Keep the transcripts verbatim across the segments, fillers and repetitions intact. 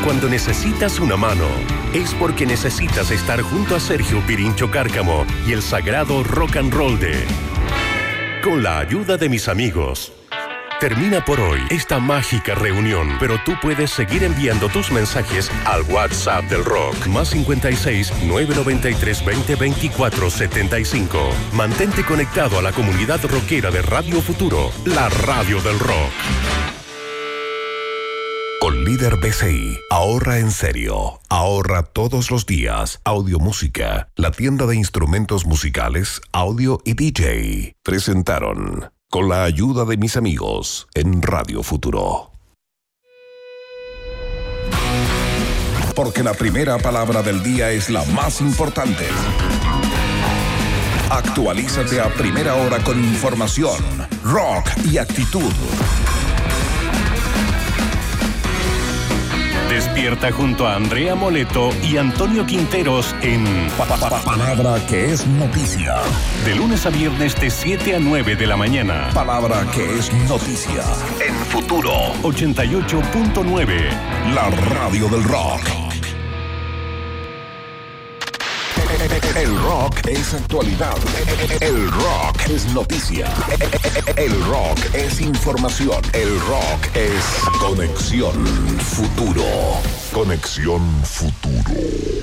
Cuando necesitas una mano, es porque necesitas estar junto a Sergio Pirincho Cárcamo y el sagrado rock and roll de Con la ayuda de mis amigos. Termina por hoy esta mágica reunión, pero tú puedes seguir enviando tus mensajes al WhatsApp del rock, más cincuenta y seis, nueve noventa y tres, veinte, veinticuatro, setenta y cinco. Mantente conectado a la comunidad rockera de Radio Futuro, la radio del rock. Con Líder B C I, ahorra en serio. Ahorra todos los días. Audio Música, la tienda de instrumentos musicales, audio y D J. Presentaron Con la ayuda de mis amigos en Radio Futuro. Porque la primera palabra del día es la más importante. Actualízate a primera hora con información, rock y actitud. Despierta junto a Andrea Moleto y Antonio Quinteros en pa, pa, pa, Palabra que es noticia. De lunes a viernes de siete a nueve de la mañana. Palabra que es noticia. En Futuro ochenta y ocho punto nueve. La radio del rock. El rock es actualidad. El rock es noticia. El rock es información. El rock es Conexión Futuro. Conexión Futuro.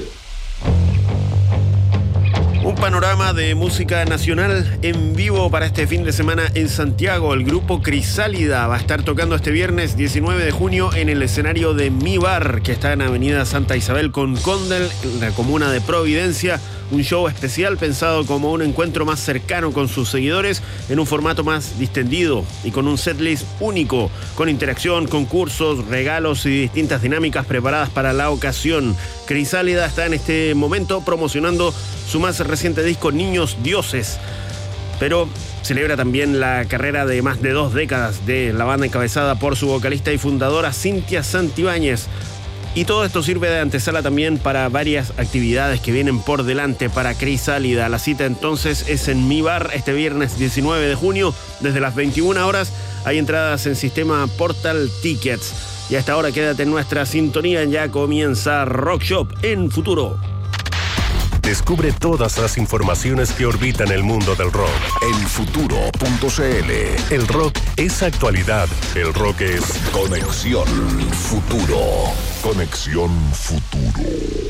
Un panorama de música nacional en vivo para este fin de semana en Santiago. El grupo Crisálida va a estar tocando este viernes diecinueve de junio en el escenario de Mi Bar, que está en Avenida Santa Isabel con Condel, en la comuna de Providencia. Un show especial pensado como un encuentro más cercano con sus seguidores en un formato más distendido y con un setlist único, con interacción, concursos, regalos y distintas dinámicas preparadas para la ocasión. Crisálida está en este momento promocionando su más reciente disco Niños Dioses, pero celebra también la carrera de más de dos décadas de la banda encabezada por su vocalista y fundadora Cintia Santibáñez. Y todo esto sirve de antesala también para varias actividades que vienen por delante para Crisálida. La cita entonces es en Mi Bar este viernes diecinueve de junio desde las veintiuna horas. Hay entradas en sistema Portal Tickets. Y a esta hora quédate en nuestra sintonía, ya comienza Rock Shop en Futuro. Descubre todas las informaciones que orbitan el mundo del rock en futuro punto cl. El rock es actualidad. El rock es Conexión Futuro. Conexión Futuro.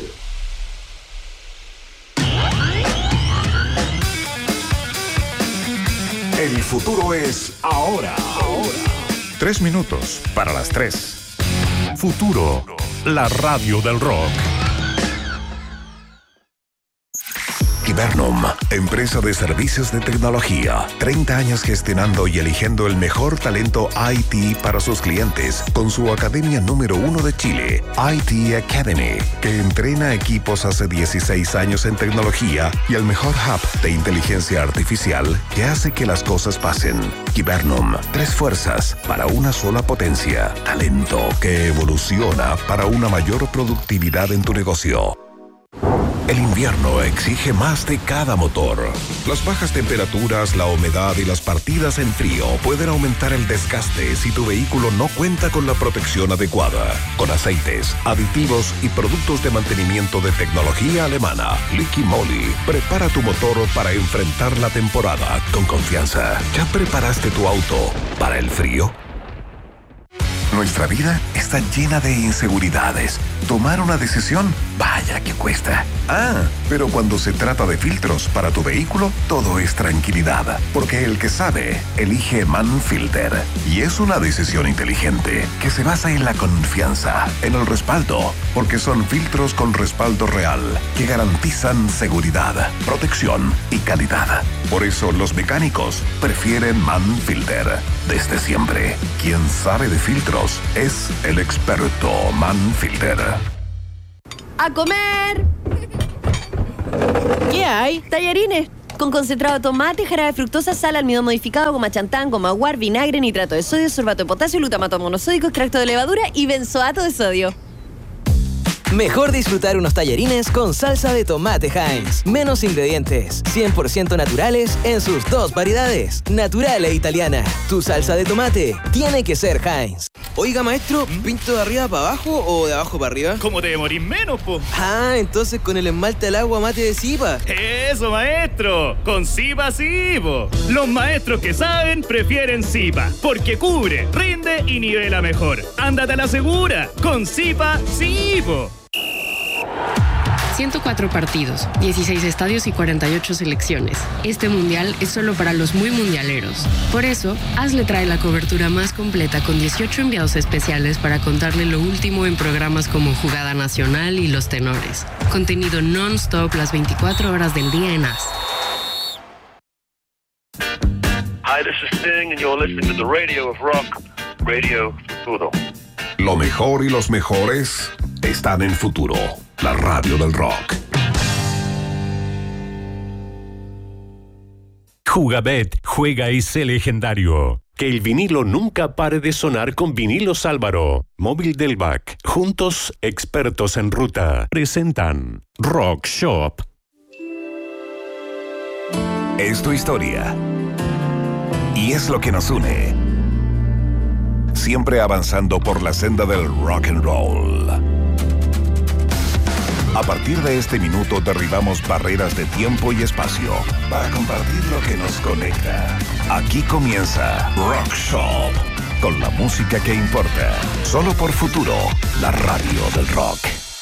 El futuro es ahora. Ahora. Tres minutos para las tres. Futuro, la radio del rock. Hibernum, empresa de servicios de tecnología. treinta años gestionando y eligiendo el mejor talento I T para sus clientes con su academia número uno de Chile, I T Academy, que entrena equipos hace dieciséis años en tecnología y el mejor hub de inteligencia artificial que hace que las cosas pasen. Hibernum, tres fuerzas para una sola potencia. Talento que evoluciona para una mayor productividad en tu negocio. El invierno exige más de cada motor. Las bajas temperaturas, la humedad y las partidas en frío pueden aumentar el desgaste si tu vehículo no cuenta con la protección adecuada. Con aceites, aditivos y productos de mantenimiento de tecnología alemana, Liqui Moly, prepara tu motor para enfrentar la temporada con confianza. ¿Ya preparaste tu auto para el frío? Nuestra vida está llena de inseguridades. Tomar una decisión, vaya que cuesta. Ah, pero cuando se trata de filtros para tu vehículo, todo es tranquilidad. Porque el que sabe, elige Manfilter. Y es una decisión inteligente que se basa en la confianza, en el respaldo. Porque son filtros con respaldo real que garantizan seguridad, protección y calidad. Por eso los mecánicos prefieren Manfilter. Desde siempre, quien sabe de filtros es el experto Manfilter. ¡A comer! ¿Qué hay? Tallarines con concentrado de tomate, jarabe de fructosa, sal, almidón modificado, goma chantán, goma guar, vinagre, nitrato de sodio, sorbato de potasio, glutamato monosódico, extracto de levadura y benzoato de sodio. Mejor disfrutar unos tallarines con salsa de tomate Heinz. Menos ingredientes, cien por ciento naturales en sus dos variedades, natural e italiana. Tu salsa de tomate tiene que ser Heinz. Oiga, maestro, ¿pinto de arriba para abajo o de abajo para arriba? ¿Cómo te demorís menos, po? Ah, entonces con el esmalte al agua mate de Zipa. ¡Eso, maestro! ¡Con Zipa sí, po! Los maestros que saben prefieren Zipa, porque cubre, rinde y nivela mejor. ¡Ándate a la segura! ¡Con Zipa sí, po! ciento cuatro partidos, dieciséis estadios y cuarenta y ocho selecciones. Este mundial es solo para los muy mundialeros. Por eso, Hazle trae la cobertura más completa con dieciocho enviados especiales para contarle lo último en programas como Jugada Nacional y Los Tenores. Contenido non-stop las veinticuatro horas del día en A S. Hi, this is Sting and you're listening to the Radio of Rock, Radio Futuro. Lo mejor y los mejores están en Futuro, la radio del rock. Jugabet, juega y sé legendario. Que el vinilo nunca pare de sonar con Vinilos Álvaro. Móvil del B A C. Juntos, expertos en ruta. Presentan Rock Shop. Es tu historia. Y es lo que nos une. Siempre avanzando por la senda del rock and roll. A partir de este minuto derribamos barreras de tiempo y espacio para compartir lo que nos conecta. Aquí comienza Rock Shop, con la música que importa. Solo por Futuro, la radio del rock.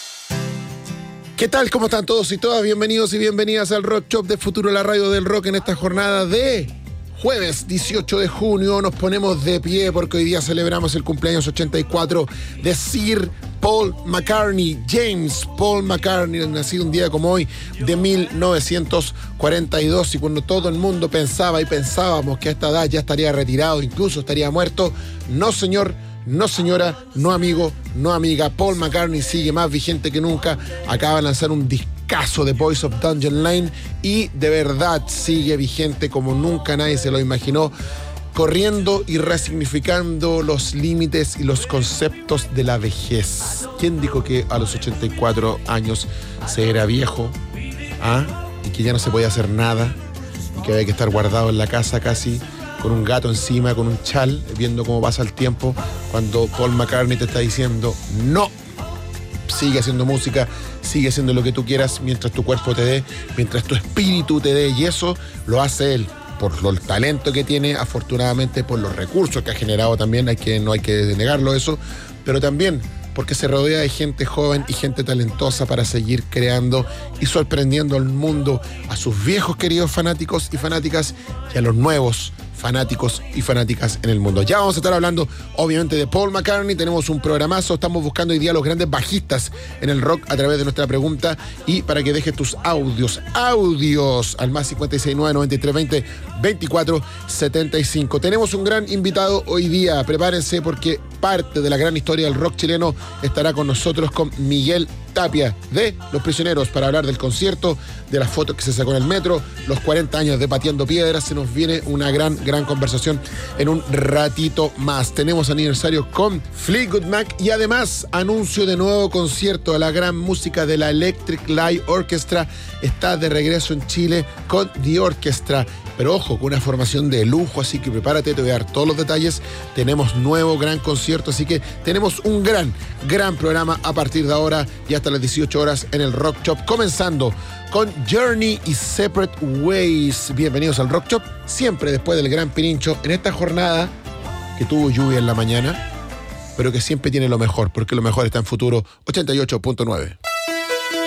¿Qué tal? ¿Cómo están todos y todas? Bienvenidos y bienvenidas al Rock Shop de Futuro, la radio del rock, en esta jornada de jueves dieciocho de junio. Nos ponemos de pie porque hoy día celebramos el cumpleaños ochenta y cuatro de Sir Paul McCartney, James Paul McCartney, nacido un día como hoy de mil novecientos cuarenta y dos, y cuando todo el mundo pensaba y pensábamos que a esta edad ya estaría retirado, incluso estaría muerto, no señor, no señora, no amigo, no amiga, Paul McCartney sigue más vigente que nunca, acaba de lanzar un discazo de Boys of Dungeon Lane y de verdad sigue vigente como nunca nadie se lo imaginó, corriendo y resignificando los límites y los conceptos de la vejez. ¿Quién dijo que a los ochenta y cuatro años se era viejo? ¿Ah? Y que ya no se podía hacer nada y que había que estar guardado en la casa casi con un gato encima, con un chal, viendo cómo pasa el tiempo, cuando Paul McCartney te está diciendo no, sigue haciendo música, sigue haciendo lo que tú quieras mientras tu cuerpo te dé, mientras tu espíritu te dé, y eso lo hace él por el talento que tiene, afortunadamente por los recursos que ha generado también, hay que, no hay que negarlo eso, pero también porque se rodea de gente joven y gente talentosa para seguir creando y sorprendiendo al mundo, a sus viejos queridos fanáticos y fanáticas y a los nuevos fanáticos y fanáticas en el mundo. Ya vamos a estar hablando obviamente de Paul McCartney, tenemos un programazo, estamos buscando hoy día los grandes bajistas en el rock a través de nuestra pregunta, y para que dejes tus audios, audios al más cincuenta y seis nueve, noventa y tres veinte, veinticuatro setenta y cinco. Tenemos un gran invitado hoy día, prepárense porque parte de la gran historia del rock chileno estará con nosotros, con Miguel Tapia de Los Prisioneros, para hablar del concierto, de las fotos que se sacó en el metro, los cuarenta años de Pateando Piedras. Se nos viene una gran, gran conversación en un ratito más. Tenemos aniversario con Fleetwood Mac y además anuncio de nuevo concierto. La gran música de la Electric Light Orchestra está de regreso en Chile con The Orchestra. Pero ojo, con una formación de lujo, así que prepárate, te voy a dar todos los detalles. Tenemos nuevo gran concierto, así que tenemos un gran, gran programa a partir de ahora y hasta las dieciocho horas en el Rock Shop, comenzando con Journey y Separate Ways. Bienvenidos al Rock Shop, siempre después del Gran Pirincho, en esta jornada que tuvo lluvia en la mañana, pero que siempre tiene lo mejor, porque lo mejor está en Futuro ochenta y ocho punto nueve.